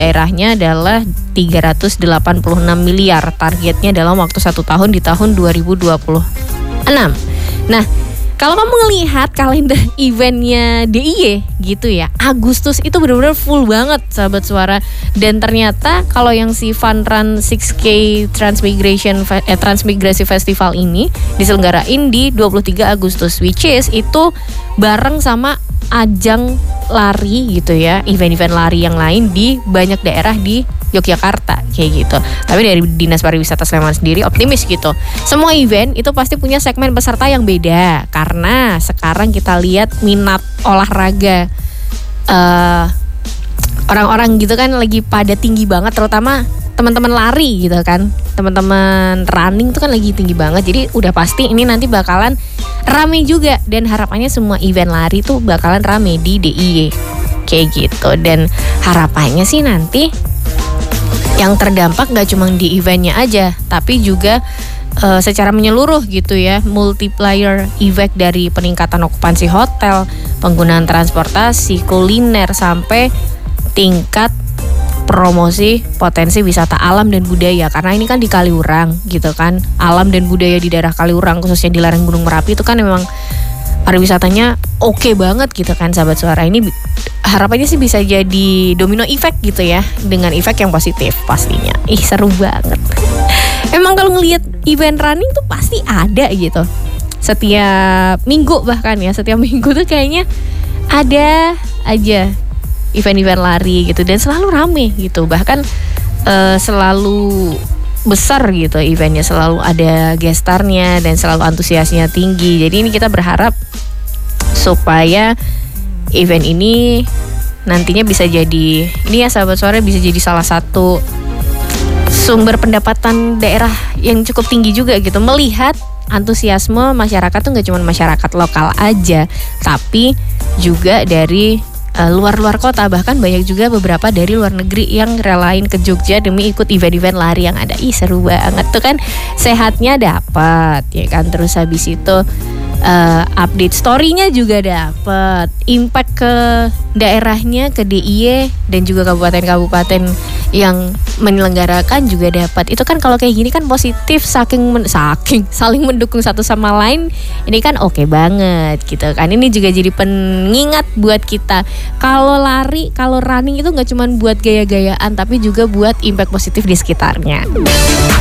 daerahnya adalah 386 miliar. Targetnya dalam waktu 1 tahun di tahun 2026. Nah, kalau kamu ngelihat kalender eventnya DIY gitu ya, Agustus itu benar-benar full banget sahabat suara. Dan ternyata kalau yang si Fun Run 6K Transmigrasi Festival ini diselenggarain di 23 Agustus, which is itu bareng sama ajang lari gitu ya, event-event lari yang lain di banyak daerah di Yogyakarta kayak gitu. Tapi dari Dinas Pariwisata Sleman sendiri optimis gitu. Semua event itu pasti punya segmen peserta yang beda karena sekarang kita lihat minat olahraga orang-orang gitu kan lagi pada tinggi banget, terutama teman-teman lari gitu kan, teman-teman running tuh kan lagi tinggi banget. Jadi udah pasti ini nanti bakalan rame juga, dan harapannya semua event lari tuh bakalan rame di DIY kayak gitu. Dan harapannya sih nanti yang terdampak gak cuma di eventnya aja, tapi juga secara menyeluruh gitu ya, multiplier effect dari peningkatan okupansi hotel, penggunaan transportasi, kuliner, sampai tingkat promosi potensi wisata alam dan budaya. Karena ini kan di Kaliurang gitu kan, alam dan budaya di daerah Kaliurang khususnya di lereng Gunung Merapi itu kan memang pariwisatanya oke banget gitu kan sahabat suara. Ini harapannya sih bisa jadi domino effect gitu ya, dengan efek yang positif pastinya. Seru banget. Emang kalau ngelihat event running tuh pasti ada gitu. Setiap minggu bahkan ya, setiap minggu tuh kayaknya ada aja event-event lari gitu, dan selalu rame gitu. Bahkan selalu besar gitu eventnya, selalu ada gestarnya dan selalu antusiasnya tinggi. Jadi ini kita berharap supaya event ini nantinya bisa jadi, ini ya sahabat suara, bisa jadi salah satu sumber pendapatan daerah yang cukup tinggi juga gitu. Melihat antusiasme masyarakat tuh gak cuma masyarakat lokal aja, tapi juga dari luar-luar kota, bahkan banyak juga beberapa dari luar negeri yang relain ke Jogja demi ikut event-event lari yang ada. Seru banget tuh kan, sehatnya dapat ya kan, terus habis itu update story-nya juga dapat, impact ke daerahnya, ke DIY dan juga kabupaten-kabupaten yang menyelenggarakan juga dapat. Itu kan kalau kayak gini kan positif, saling mendukung satu sama lain. Ini kan oke banget gitu kan. Ini juga jadi pengingat buat kita. Kalau lari, kalau running itu nggak cuma buat gaya-gayaan, tapi juga buat impact positif di sekitarnya.